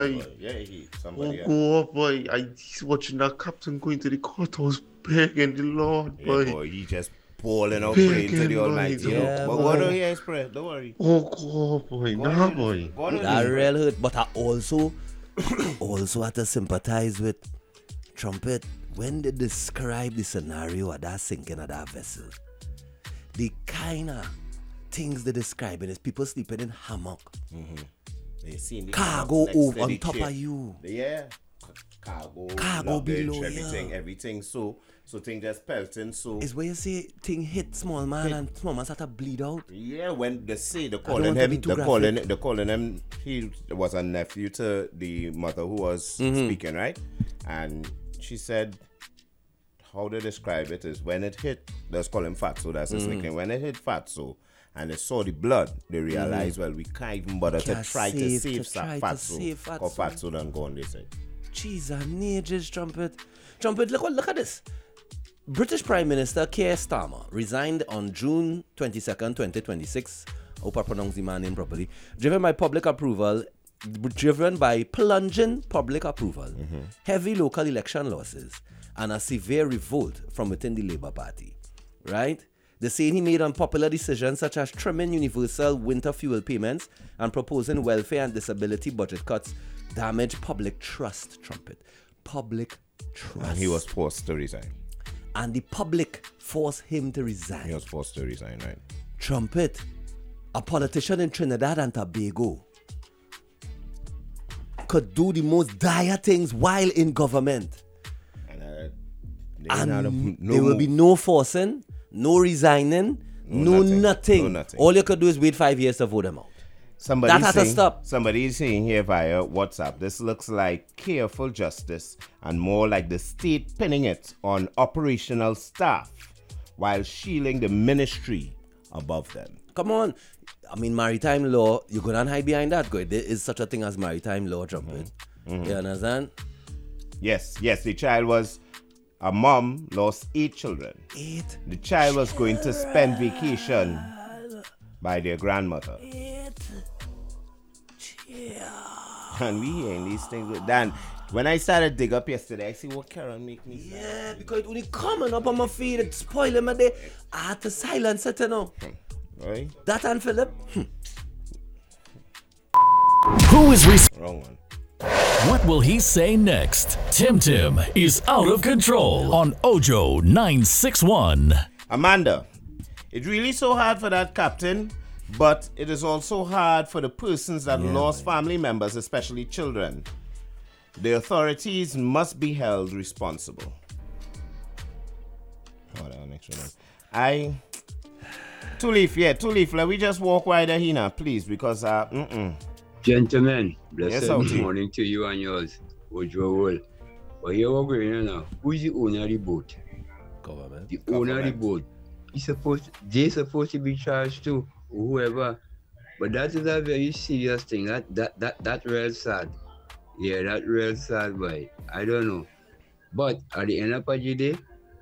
Yeah, somebody else. go up, boy. He's watching that captain going to the courthouse begging the Lord, Yeah, boy. boy, he just pouring out praying to the Almighty. Yeah, But go to hear his prayer, don't worry. Oh, go up, boy. Nah, boy. That real hurt. But I also had to sympathize with Trumpet when they describe the scenario of that sinking of that vessel. The kind of things they're describing is people sleeping in hammock. They seen the Cargo next over to on the top ship. of you. Yeah. Cargo luggage, below, everything. So thing just pelting. So Is where you see thing hit small man and small man start to bleed out. yeah, when they say they're don't calling want to be him, too they're calling him. He was a nephew to the mother who was speaking, right? And she said, how they describe it is when it hit. Let's call him Fatso. That's his nickname. When it hit Fatso, and they saw the blood, they realized, well, we can't even bother to try to save Fatso. Because Fatso done gone, they said. Jeez, ages, Trumpet. Look at this. British Prime Minister Keir Starmer resigned on June 22nd, 2026. I hope I pronounced the man name properly. Driven by plunging public approval, heavy local election losses, and a severe revolt from within the Labour Party. Right? They say he made unpopular decisions such as trimming universal winter fuel payments and proposing welfare and disability budget cuts damage public trust, Trumpet. Public trust. And he was forced to resign. And the public forced him to resign. He was forced to resign, right? Trumpet, a politician in Trinidad and Tobago, could do the most dire things while in government. And there will be no forcing, no resigning, no nothing. All you could do is wait 5 years to vote him out. That has to stop. Somebody is saying here via WhatsApp, this looks like careful justice and more like the state pinning it on operational staff while shielding the ministry above them. Come on. I mean, maritime law, you couldn't hide behind that. There is such a thing as maritime law, Trumpet. You understand? Yes. The child was, a mom lost 8 children. 8? The child was going to spend vacation by their grandmother. 8? And we hearing these things with Dan. When I started dig up yesterday, I see what Karen make me say. Yeah, because it only coming up on my feed, it's spoiling my day. I had to silence it, you know. Right? That and Philip. Who is Wrong one. What will he say next? Tim is out of control on Ojo 961. Amanda, it's really so hard for that captain, but it is also hard for the persons that lost family members, especially children. The authorities must be held responsible. Hold on, next one. Two leaf, let we just walk wider here now, please, because Gentlemen, blessed Yes, morning to you and yours. Ojo World. But here we're going now. Who is the owner of the boat? Government. The owner of the boat. They're supposed to be charged too, whoever. But that is a very serious thing. That real sad. Yeah, that real sad, boy. I don't know. But at the end of the day,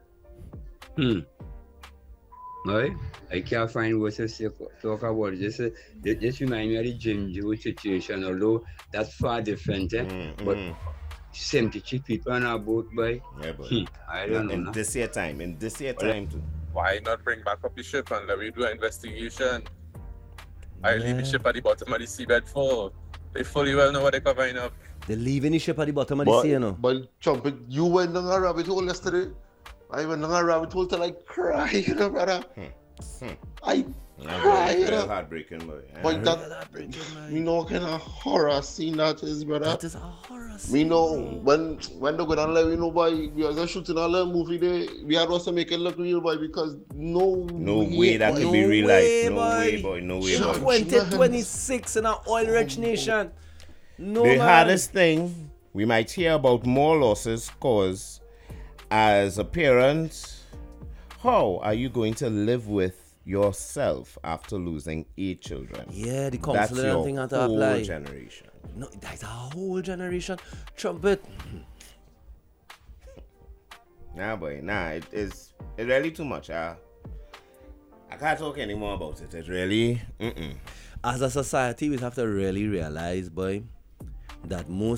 right? I can't find words to talk about it. This reminds me of the Jim Joe situation, although that's far different, but 73 people on our boat, boy. Yeah, boy. I don't know. In this year time too. Why not bring back up the ship and let me do an investigation? I leave the ship at the bottom of the seabed full. They fully well know what they're covering up. They're leaving the ship at the bottom of the sea, you know. But Trumpet, you went down a rabbit hole yesterday. I went down a rabbit hole till I cry, you know, brother. I cry, you know. Heartbreaking, boy. But that, we know what kind of horror scene that is, brother. That is a horror scene. We know when they go down there, we know, boy, we was shooting a little movie there. We had also make it look real, boy, because no way that could be real life. No way, boy. 2026 in an oil-rich nation. No, the man. hardest thing, we might hear about more losses caused as a parent. How are you going to live with yourself after losing 8 children? Yeah, the That's counselor your thing had to whole apply. generation. No, that's a whole generation. Trumpet. Nah, boy, it's really too much. I can't talk anymore about it. It's really, As a society, we have to really realize, boy, that most